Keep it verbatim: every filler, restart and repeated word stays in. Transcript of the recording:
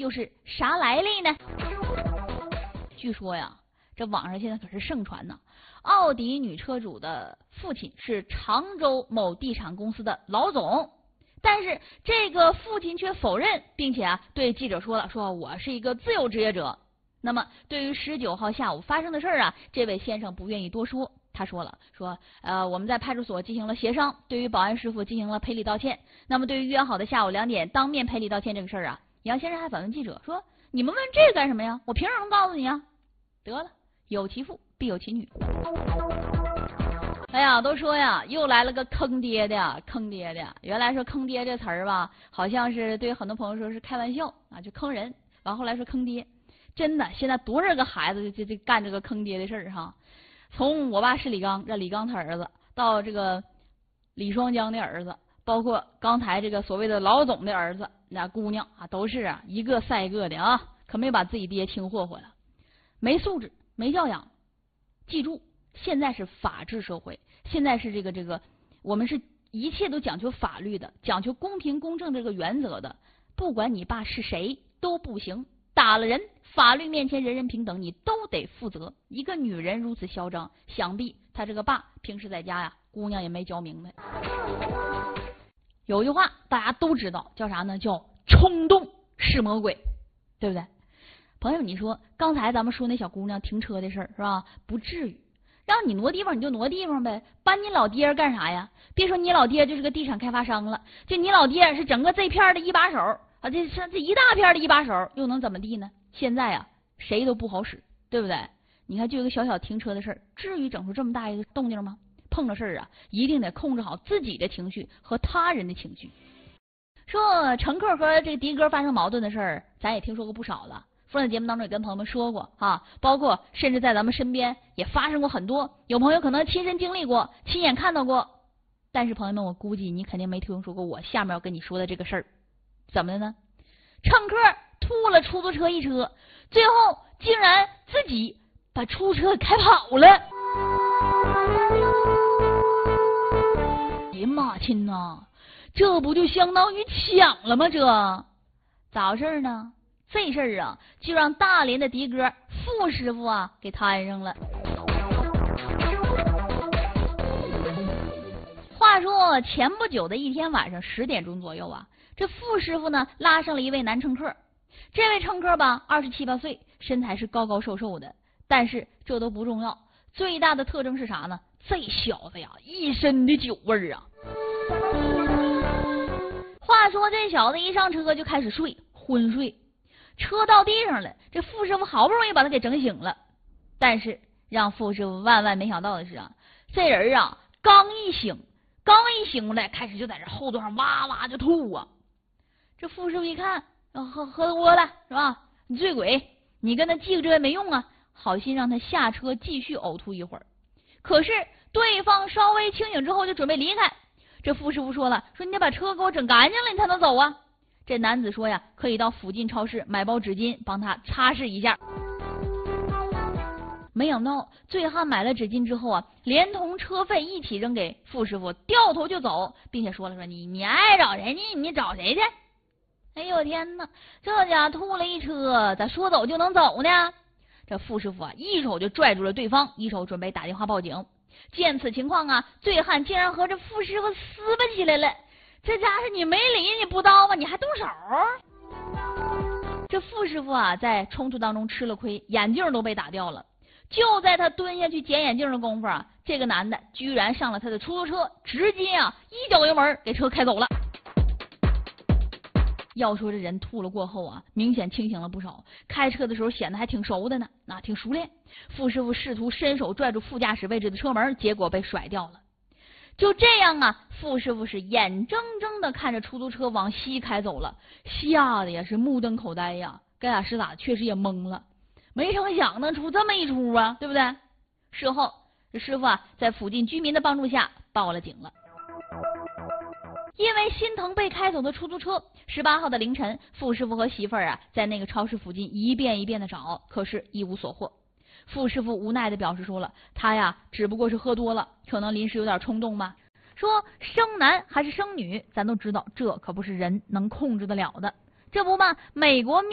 又是啥来历呢？据说呀，这网上现在可是盛传呢，奥迪女车主的父亲是常州某地产公司的老总，但是这个父亲却否认，并且啊对记者说了，说我是一个自由职业者。那么对于十九号下午发生的事儿啊，这位先生不愿意多说。他说了，说呃我们在派出所进行了协商，对于保安师傅进行了赔礼道歉。那么对于约好的下午两点当面赔礼道歉这个事儿啊，杨先生还反问记者说，你们问这个干什么呀？我凭什么告诉你啊？得了，有其父必有其女。哎呀，都说呀，又来了个坑爹的，坑爹的。原来说坑爹这词儿吧，好像是对很多朋友说是开玩笑啊，就坑人。完后来说坑爹，真的，现在多少个孩子就就干这个坑爹的事儿哈。从我爸是李刚，这李刚他儿子，到这个李双江的儿子，包括刚才这个所谓的老总的儿子，那姑娘啊，都是啊一个赛一个的啊，可没把自己爹听霍霍了，没素质，没教养。记住，现在是法治社会，现在是这个这个，我们是一切都讲究法律的，讲究公平公正这个原则的。不管你爸是谁都不行，打了人，法律面前人人平等，你都得负责。一个女人如此嚣张，想必她这个爸平时在家呀，姑娘也没教明白。有句话大家都知道，叫啥呢？叫冲动是魔鬼，对不对？朋友，你说刚才咱们说那小姑娘停车的事儿是吧？不至于，让你挪地方你就挪地方呗，搬你老爹干啥呀？别说你老爹就是个地产开发商了，就你老爹是整个这片的一把手啊，这是这一大片的一把手，又能怎么地呢？现在啊，谁都不好使，对不对？你看，就一个小小停车的事儿，至于整出这么大一个动静吗？碰着事儿啊，一定得控制好自己的情绪和他人的情绪。说乘客和这个的哥发生矛盾的事儿，咱也听说过不少了。放在节目当中也跟朋友们说过啊，包括甚至在咱们身边也发生过很多，有朋友可能亲身经历过，亲眼看到过。但是朋友们，我估计你肯定没听说过我下面要跟你说的这个事儿，怎么的呢？乘客吐了出租车一车，最后竟然自己把出租车开跑了。哎呀妈亲呐，这不就相当于抢了吗？这咋回事呢？这事儿啊，就让大连的的哥傅师傅啊给摊上了。话说前不久的一天晚上十点钟左右啊，这傅师傅呢拉上了一位男乘客。这位乘客吧，二十七八岁，身材是高高瘦瘦的，但是这都不重要，最大的特征是啥呢？这小子呀，一身的酒味儿啊。话说这小子一上车就开始睡，昏睡。车到地上了，这傅师傅好不容易把他给整醒了，但是让傅师傅万万没想到的是啊，这人啊刚一醒，刚一醒过来，开始就在这后座上哇哇就吐啊。这傅师傅一看，喝喝多了是吧？你醉鬼，你跟他记这也没用啊，好心让他下车继续呕吐一会儿。可是对方稍微清醒之后就准备离开，这傅师傅说了，说你得把车给我整干净了，你才能走啊。这男子说呀，可以到附近超市买包纸巾帮他擦拭一下。没想到醉汉买了纸巾之后啊，连同车费一起扔给傅师傅，掉头就走，并且说了说你你爱找谁你你找谁去？哎呦天哪，这家吐了一车，咋说走就能走呢？这傅师傅啊，一手就拽住了对方，一手准备打电话报警。见此情况啊，醉汉竟然和这傅师傅撕巴起来了。这家是你没理你不刀吧，你还动手？这傅师傅啊，在冲突当中吃了亏，眼镜都被打掉了。就在他蹲下去捡眼镜的功夫啊，这个男的居然上了他的出租车，直接啊一脚油门给车开走了。要说这人吐了过后啊，明显清醒了不少，开车的时候显得还挺熟的呢，那挺熟练。傅师傅试图伸手拽住副驾驶位置的车门，结果被甩掉了。就这样啊，傅师傅是眼睁睁的看着出租车往西开走了，吓得也是目瞪口呆呀，该咋是咋，确实也懵了，没成想能出这么一出啊，对不对？事后这师傅啊，在附近居民的帮助下报了警了。因为心疼被开走的出租车，十八号的凌晨，傅师傅和媳妇儿啊，在那个超市附近一遍一遍的找，可是一无所获。傅师傅无奈的表示说了，他呀只不过是喝多了，可能临时有点冲动吧。说生男还是生女，咱都知道，这可不是人能控制得了的。这不嘛，美国